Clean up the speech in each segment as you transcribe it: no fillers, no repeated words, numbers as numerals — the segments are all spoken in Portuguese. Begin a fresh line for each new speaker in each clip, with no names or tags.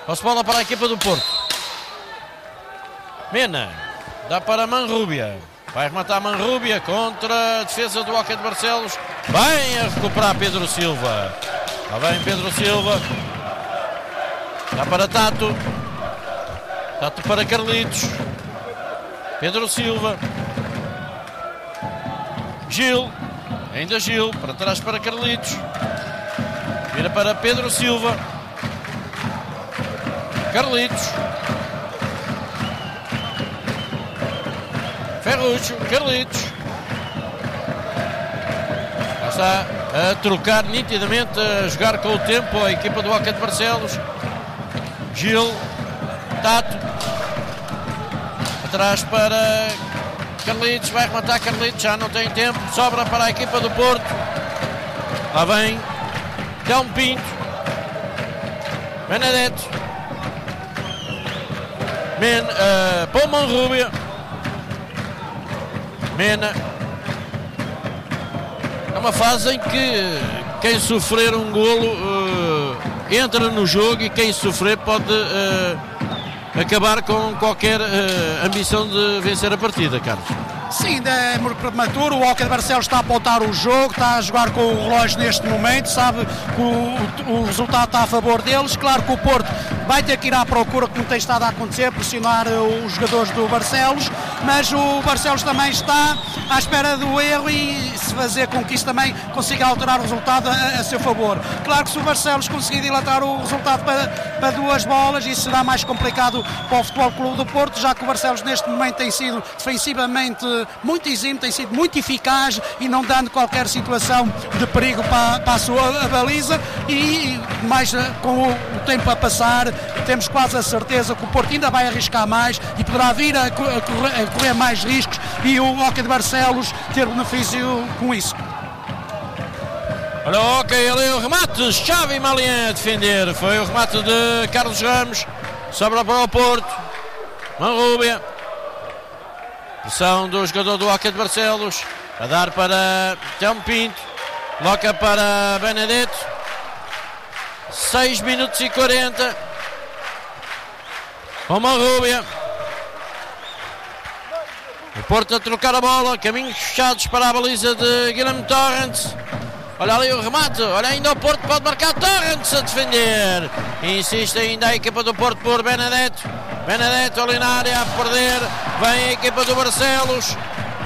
Posse bola para a equipa do Porto. Mena. Dá para Manrúbia. Vai rematar Manrúbia contra a defesa do Hockey de Barcelos. Bem a recuperar Pedro Silva. Lá vem Pedro Silva. Dá para Tato. Tato para Carlitos. Pedro Silva. Gil. Ainda Gil. Para trás para Carlitos. Vira para Pedro Silva. Carlitos. Ferruccio. Carlitos. Já está a trocar nitidamente, a jogar com o tempo a equipa do Hockey de Barcelos. Gil. Tato. Atrás para Carlitos. Vai rematar Carlitos. Já não tem tempo. Sobra para a equipa do Porto. Lá vem Telmo Pinto. Benedetto. Paul Manrúbia. Mena. É uma fase em que quem sofrer um golo entra no jogo, e quem sofrer pode acabar com qualquer ambição de vencer a partida, Carlos.
Sim, ainda é muito prematuro. O Hockey de Barcelos está a apontar o jogo, está a jogar com o relógio neste momento, sabe que o resultado está a favor deles. Claro que o Porto vai ter que ir à procura, como tem estado a acontecer, pressionar os jogadores do Barcelos, mas o Barcelos também está à espera do erro e se fazer com que isso também consiga alterar o resultado a seu favor. Claro que se o Barcelos conseguir dilatar o resultado para 2 bolas, isso será mais complicado para o Futebol Clube do Porto, já que o Barcelos neste momento tem sido defensivamente muito exímio, tem sido muito eficaz e não dando qualquer situação de perigo para a sua baliza, e mais com o tempo a passar temos quase a certeza que o Porto ainda vai arriscar mais e poderá vir a correr mais riscos, e o Hockey de Barcelos ter benefício com isso.
Olha o Hockey, ali o remate, Xavi Malien a defender, foi o remate de Carlos Ramos, sobra para o Porto, Manrúbia. Pressão do jogador do Hockey de Barcelos, a dar para Telmo Pinto, coloca para Benedetto. 6 minutos e 40. Com Manrúbia. O Porto a trocar a bola, caminhos fechados para a baliza de Guilherme Torrents. Olha ali o remate, olha ainda o Porto pode marcar, Torrents a defender. Insiste ainda a equipa do Porto por Benedetto. Benedetto ali na área a perder. Vem a equipa do Barcelos.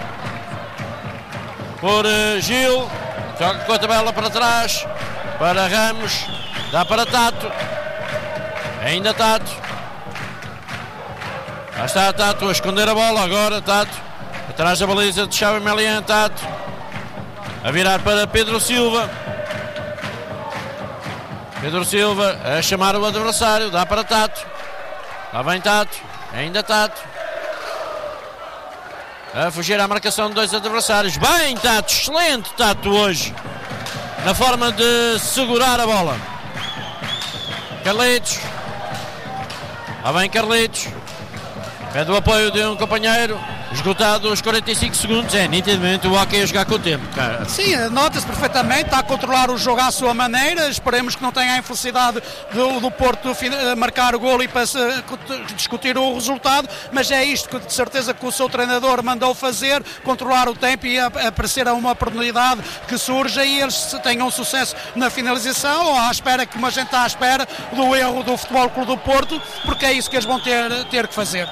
Por Gil. Joga com a tabela para trás. Para Ramos. Dá para Tato. Ainda Tato. Já está Tato a esconder a bola. Agora Tato. Atrás da baliza de Xavi Malien. Tato. A virar para Pedro Silva. Pedro Silva a chamar o adversário. Dá para Tato. Lá vem Tato. Ainda Tato. A fugir à marcação de 2 adversários. Bem Tato. Excelente Tato hoje. Na forma de segurar a bola. Carlitos. Lá vem Carlitos. Pede o apoio de um companheiro. Esgotado os 45 segundos, é nitidamente o Hockey a jogar com o tempo, cara.
Sim, nota-se perfeitamente, está a controlar o jogo à sua maneira. Esperemos que não tenha a infelicidade do Porto marcar o golo e para discutir o resultado, mas é isto que de certeza que o seu treinador mandou fazer, controlar o tempo e aparecer a uma oportunidade que surja e eles tenham sucesso na finalização, ou à espera, como a gente está à espera do erro do Futebol Clube do Porto, porque é isso que eles vão ter que fazer.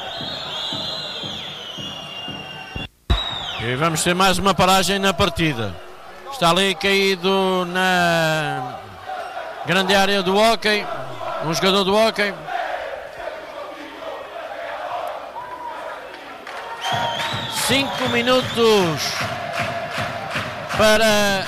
E vamos ter mais uma paragem na partida. Está ali caído na grande área do Hockey, um jogador do Hockey. Cinco minutos para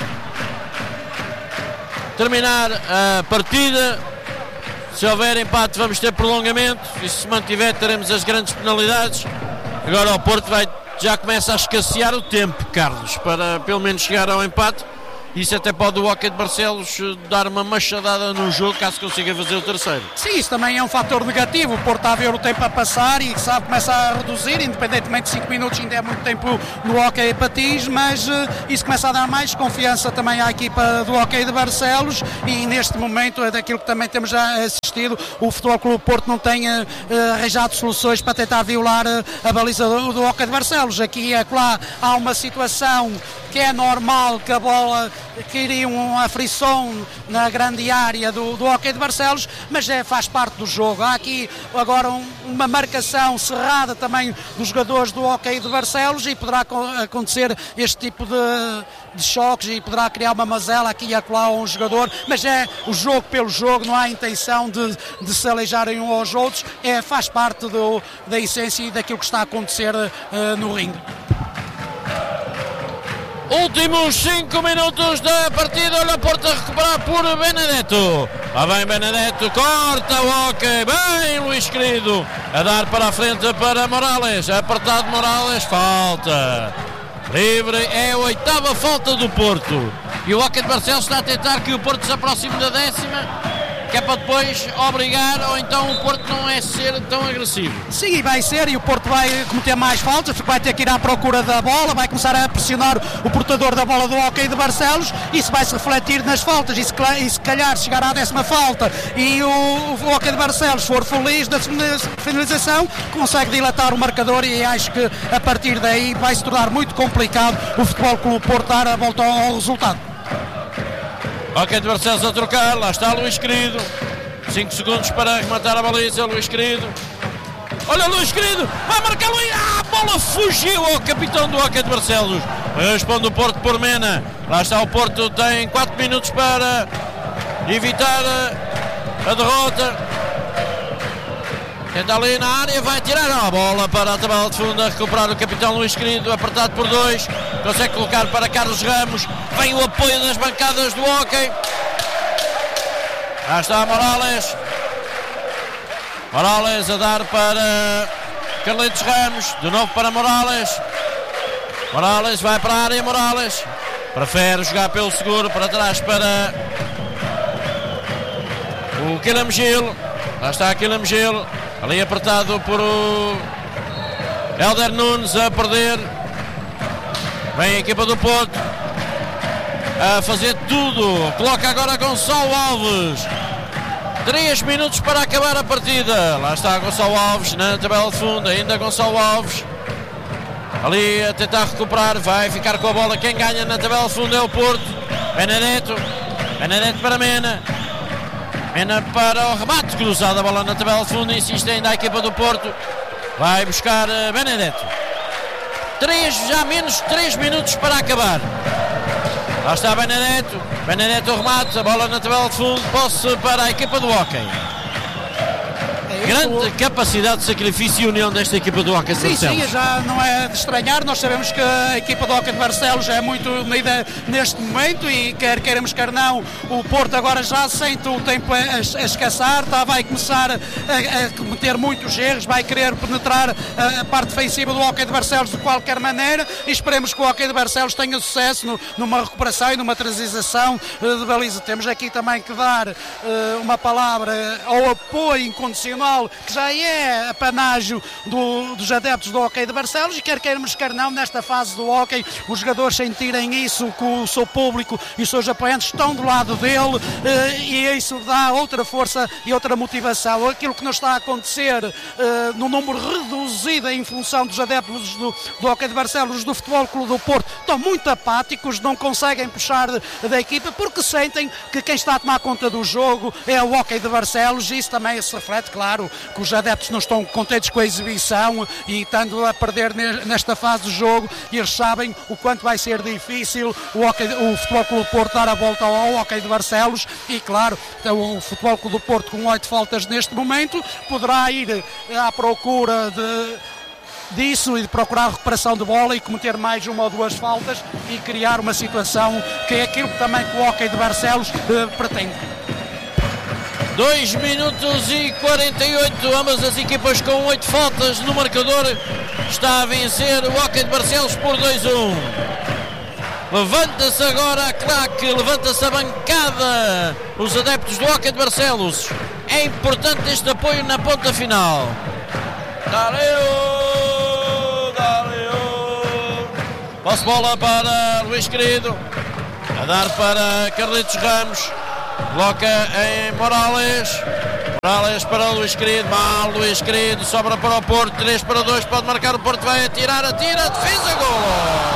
terminar a partida. Se houver empate vamos ter prolongamento, e se mantiver teremos as grandes penalidades. Agora o Porto já começa a escassear o tempo, Carlos, para pelo menos chegar ao empate. Isso até pode o Hockey de Barcelos dar uma machadada no jogo, caso consiga fazer o terceiro.
Sim, isso também é um fator negativo. O Porto está a ver o tempo a passar e sabe começa a reduzir, independentemente de 5 minutos ainda é muito tempo no Hockey patins, mas isso começa a dar mais confiança também à equipa do Hockey de Barcelos, e neste momento é daquilo que também temos já assistido existido, o Futebol Clube do Porto não tem arranjado soluções para tentar violar a baliza do Hóquei de Barcelos. Aqui é claro, há uma situação que é normal, que a bola queria uma frição na grande área do Hóquei de Barcelos, mas faz parte do jogo. Há aqui agora uma marcação cerrada também dos jogadores do Hóquei de Barcelos e poderá acontecer este tipo de choques e poderá criar uma mazela aqui e acolá a um jogador, mas é o jogo pelo jogo, não há intenção de se aleijarem uns aos outros, faz parte da essência e daquilo que está a acontecer no ringue.
Últimos 5 minutos da partida, olha a Porto a recuperar por Benedetto. Lá vem Benedetto, corta o Hóquei, bem Luís Querido, a dar para a frente para Morales, apertado Morales, falta. Livre, é a 8ª falta do Porto. E o Hóquei de Barcelos está a tentar que o Porto se aproxime da 10ª, que é para depois obrigar, ou então o Porto não é ser tão agressivo.
Sim, vai ser, e o Porto vai cometer mais faltas, porque vai ter que ir à procura da bola, vai começar a pressionar o portador da bola do Hóquei de Barcelos, isso vai se refletir nas faltas, e se calhar chegar à 10ª falta e o Hóquei de Barcelos for feliz da finalização, consegue dilatar o marcador, e acho que a partir daí vai se tornar muito complicado o Futebol Clube Porto dar a volta ao resultado.
Hóquei de Barcelos a trocar, lá está Luís Querido, 5 segundos para rematar a baliza, Luís Querido, olha Luís Querido, vai marcar Luís, a bola fugiu ao capitão do Hóquei de Barcelos, responde o Porto por Mena, lá está o Porto, tem 4 minutos para evitar a derrota, tenta ali na área, vai tirar a bola para a tabela de fundo, a recuperar o capitão Luís Querido, apertado por 2, consegue colocar para Carlos Ramos, vem o apoio das bancadas do Hóquei, lá está Morales, Morales a dar para Carlitos Ramos, de novo para Morales, Morales vai para a área, Morales prefere jogar pelo seguro, para trás para o Guilherme Gil, lá está Guilherme Gil, ali apertado por o Helder Nunes a perder, vem a equipa do Porto a fazer tudo, coloca agora Gonçalo Alves, 3 minutos para acabar a partida, lá está Gonçalo Alves na tabela de fundo, ainda Gonçalo Alves ali a tentar recuperar, vai ficar com a bola, quem ganha na tabela de fundo é o Porto, Benedetto para Mena, Mena para o remate cruzado, a bola na tabela de fundo, insiste ainda a equipa do Porto, vai buscar Benedetto, já menos 3 minutos para acabar, lá está Benedetto remate, a bola na tabela de fundo, posse para a equipa do Hóquei. Grande capacidade de sacrifício e união desta equipa do Hóquei de Barcelos.
Sim, já não é de estranhar, nós sabemos que a equipa do Hóquei de Barcelos é muito unida neste momento e quer queiramos quer não, o Porto agora já sente o tempo a escassar, vai começar a cometer muitos erros, vai querer penetrar a parte defensiva do Hóquei de Barcelos de qualquer maneira e esperemos que o Hóquei de Barcelos tenha sucesso numa recuperação e numa transição de baliza. Temos aqui também que dar uma palavra ao apoio incondicional que já é apanágio dos adeptos do Hóquei de Barcelos e quer queiramos quer não, nesta fase do hóquei, os jogadores sentirem isso, que o seu público e os seus apoiantes estão do lado dele e isso dá outra força e outra motivação. Aquilo que não está a acontecer no número reduzido em função dos adeptos do Hóquei de Barcelos, do Futebol Clube do Porto, estão muito apáticos, não conseguem puxar da equipa porque sentem que quem está a tomar conta do jogo é o Hóquei de Barcelos e isso também se reflete, claro, que os adeptos não estão contentes com a exibição e estando a perder nesta fase do jogo e eles sabem o quanto vai ser difícil o Futebol Clube do Porto dar a volta ao Hóquei de Barcelos e claro, o Futebol Clube do Porto com 8 faltas neste momento poderá ir à procura disso e de procurar a recuperação de bola e cometer mais 1 ou 2 faltas e criar uma situação que é aquilo que também o Hóquei de Barcelos pretende.
2 minutos e 48, ambas as equipas com 8 faltas no marcador, está a vencer o Hóquei de Barcelos por 2-1. Levanta-se agora a claque, levanta-se a bancada, os adeptos do Hóquei de Barcelos. É importante este apoio na ponta final. Posse bola para Luís Querido, a dar para Carlitos Ramos, coloca em Morales. Morales para o Luís Querido, mal Luís Querido, sobra para o Porto, 3-2, pode marcar o Porto, vai atirar, atira, defesa, golo!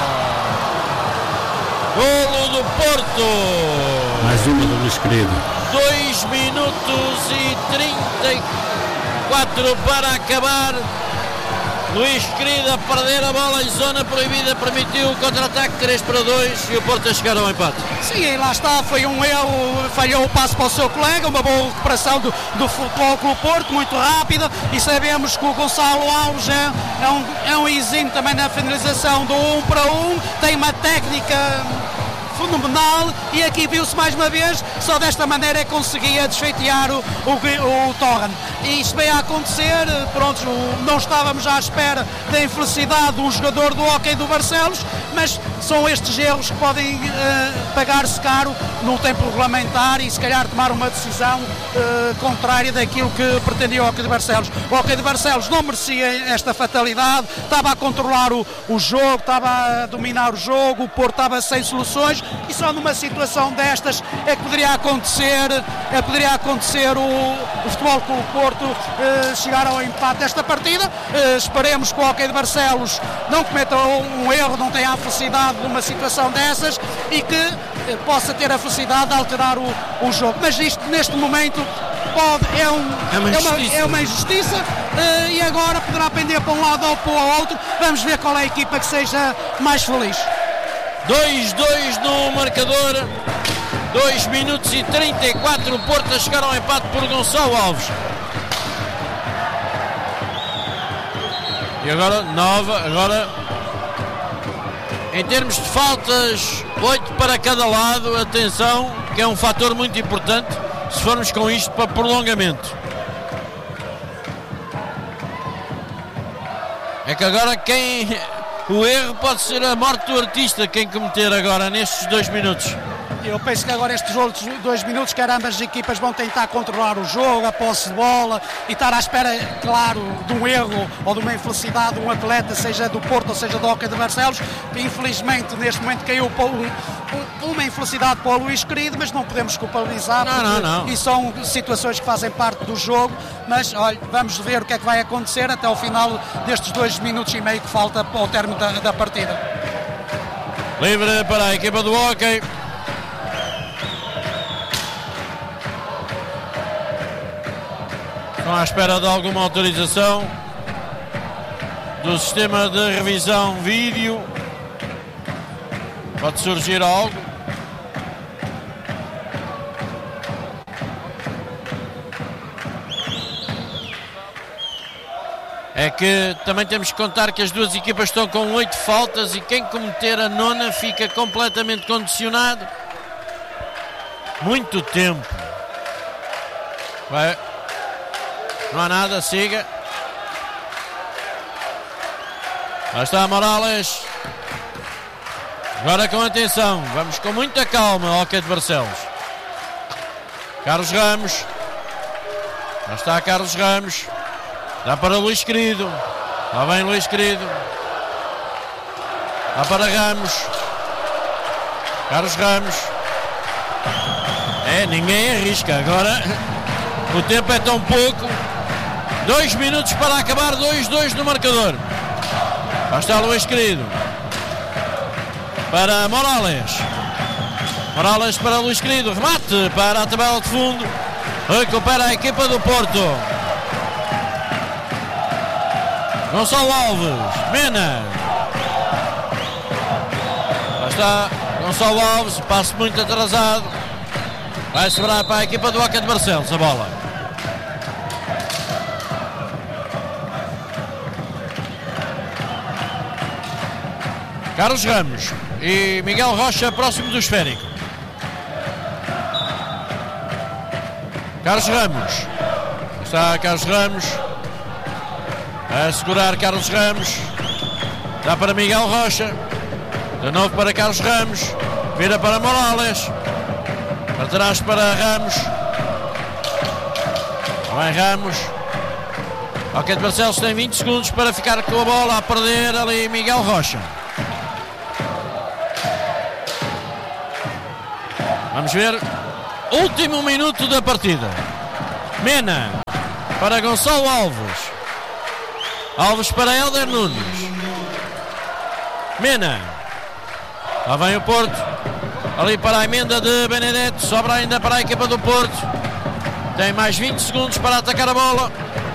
Golo do Porto!
Mais uma do Luís Querido.
2 minutos e 34 para acabar. Luís Querido a perder a bola em zona proibida, permitiu o contra-ataque 3-2 e o Porto a chegar ao empate.
Sim, lá está, foi um erro, falhou o passo para o seu colega, uma boa recuperação do Futebol Clube Porto, muito rápida, e sabemos que o Gonçalo Alves é um exímio também na finalização do 1 para 1, tem uma técnica fenomenal, e aqui viu-se mais uma vez, só desta maneira é que conseguia desfeitear o Torren. E isso veio a acontecer, pronto, não estávamos à espera da infelicidade de um jogador do hóquei do Barcelos, mas são estes erros que podem pagar-se caro no tempo regulamentar e se calhar tomar uma decisão contrária daquilo que pretendia o hóquei de Barcelos. O hóquei de Barcelos não merecia esta fatalidade, estava a controlar o jogo, estava a dominar o jogo, o Porto estava sem soluções, e só numa situação destas é que poderia acontecer o Futebol Clube Porto chegar ao empate desta partida. Esperemos que o hóquei de Barcelos não cometa um erro, não tenha a felicidade de uma situação dessas e que possa ter a felicidade de alterar o jogo, mas isto neste momento é uma injustiça, e agora poderá pender para um lado ou para o outro. Vamos ver qual é a equipa que seja mais feliz.
2-2 no marcador, 2 minutos e 34, o Porto a chegar ao empate por Gonçalo Alves. E agora em termos de faltas, 8 para cada lado, atenção, que é um fator muito importante se formos com isto para prolongamento. É que agora o erro pode ser a morte do artista, quem cometer agora nestes 2 minutos.
Eu penso que agora estes outros 2 minutos, que ambas as equipas vão tentar controlar o jogo, a posse de bola, e estar à espera, claro, de um erro ou de uma infelicidade de um atleta, seja do Porto ou seja do hóquei de Barcelos, que infelizmente neste momento caiu uma infelicidade para o Luís Querido, mas não podemos culpabilizar,
não.
E são situações que fazem parte do jogo, mas olha, vamos ver o que é que vai acontecer até ao final destes 2 minutos e meio que falta ao término da partida.
Livre para a equipa do hóquei. Estão à espera de alguma autorização do sistema de revisão vídeo. Pode surgir algo. É que também temos que contar que as duas equipas estão com 8 faltas e quem cometer a 9ª fica completamente condicionado. Muito tempo. Vai. Não há nada, siga. Lá está Morales. Agora com atenção, vamos com muita calma, hóquei de Barcelos. Carlos Ramos. Lá está Carlos Ramos. Dá para Luís Querido. Lá vem Luís Querido. Dá para Ramos. Carlos Ramos. Ninguém arrisca. Agora o tempo é tão pouco. 2 minutos para acabar, 2-2 no marcador. Lá está Luís Querido. Para Morales. Morales para Luís Querido. Remate para a tabela de fundo. Recupera a equipa do Porto. Gonçalo Alves. Mena. Lá está Gonçalo Alves. Passo muito atrasado. Vai sobrar para a equipa do hóquei de Barcelos a bola. Carlos Ramos e Miguel Rocha próximo do esférico. Carlos Ramos. Está Carlos Ramos. A segurar Carlos Ramos. Dá para Miguel Rocha. De novo para Carlos Ramos. Vira para Morales. Para trás para Ramos. Vai Ramos. Hóquei de Barcelos tem 20 segundos para ficar com a bola a perder ali Miguel Rocha. Vamos ver. Último minuto da partida. Mena para Gonçalo Alves. Alves para Hélder Nunes. Mena. Lá vem o Porto. Ali para a emenda de Benedetto. Sobra ainda para a equipa do Porto. Tem mais 20 segundos para atacar a bola.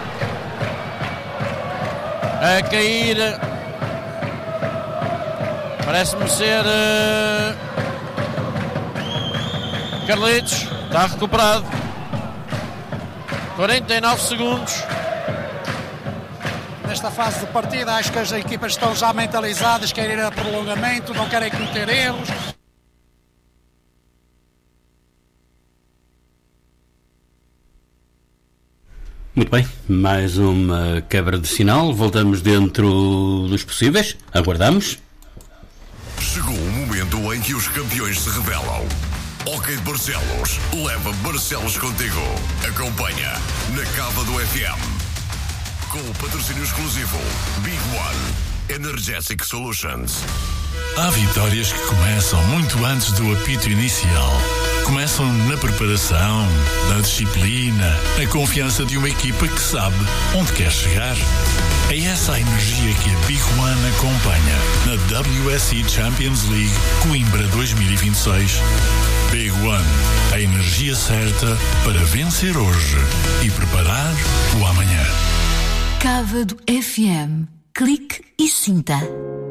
A cair. Parece-me ser Carlitos. Está recuperado. 49 segundos.
Nesta fase de partida, acho que as equipas estão já mentalizadas, querem ir a prolongamento, não querem cometer erros.
Muito bem, mais uma quebra de sinal. Voltamos dentro dos possíveis. Aguardamos.
Chegou o momento em que os campeões se revelam. OK de Barcelos leva Barcelos contigo. Acompanha na Cava do FM. Com o patrocínio exclusivo Big One Energetic Solutions.
Há vitórias que começam muito antes do apito inicial. Começam na preparação, na disciplina, na confiança de uma equipa que sabe onde quer chegar. É essa a energia que a Big One acompanha na WSC Champions League Coimbra 2026. Big One, a energia certa para vencer hoje e preparar o amanhã.
Cava do FM. Clique e sinta.